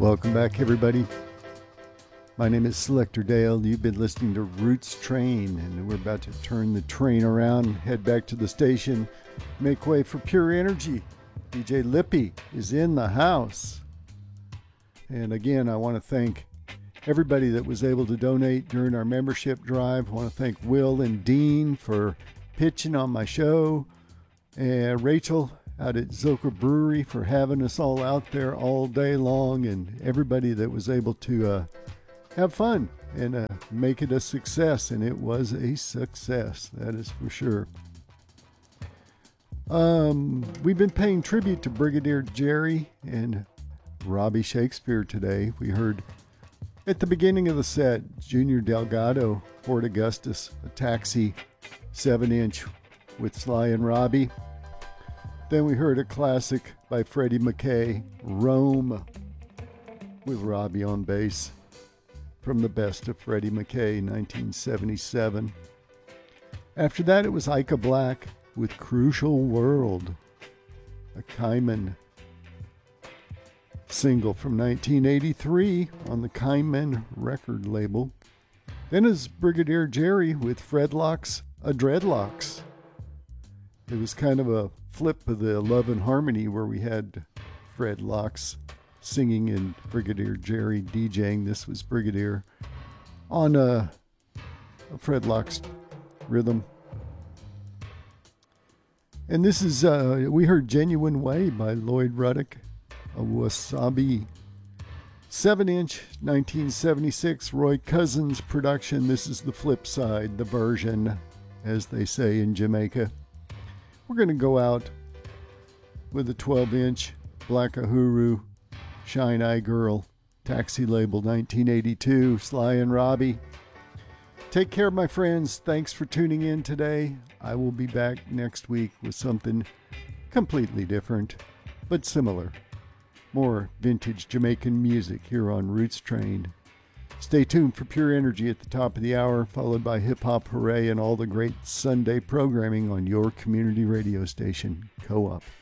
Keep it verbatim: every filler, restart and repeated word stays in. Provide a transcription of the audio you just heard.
Welcome back, everybody. My name is Selector Dale. You've been listening to Roots Train, and we're about to turn the train around, head back to the station, make way for Pure Energy. D J Lippy is in the house. And again, I want to thank everybody that was able to donate during our membership drive. I want to thank Will and Dean for pitching on my show, and Rachel out at Zilker Brewery for having us all out there all day long, and everybody that was able to uh, have fun and uh, make it a success. And it was a success, that is for sure. Um, we've been paying tribute to Brigadier Jerry and Robbie Shakespeare today. We heard at the beginning of the set, Junior Delgado, Fort Augustus, a Taxi seven inch with Sly and Robbie. Then we heard a classic by Freddie McKay, Rome, with Robbie on bass, from the best of Freddie McKay, nineteen seventy-seven. After that, it was Ika Black with Crucial World, a Kaiman single from nineteen eighty-three on the Kaiman record label. Then is Brigadier Jerry with Fredlocks, a Dreadlocks. It was kind of a flip of the Love and Harmony, where we had Fred Locks singing and Brigadier Jerry DJing. This was Brigadier on a, a Fred Locks rhythm. And this is, uh, we heard Genuine Way by Lloyd Ruddick, a Wasabi seven inch, nineteen seventy-six, Roy Cousins production. This is the flip side, the version, as they say in Jamaica. We're going to go out with a twelve inch Black Uhuru, Shine Eye Girl, Taxi label nineteen eighty-two, Sly and Robbie. Take care, my friends. Thanks for tuning in today. I will be back next week with something completely different, but similar. More vintage Jamaican music here on Roots Train. Stay tuned for Pure Energy at the top of the hour, followed by Hip Hop Hooray and all the great Sunday programming on your community radio station, Co-op.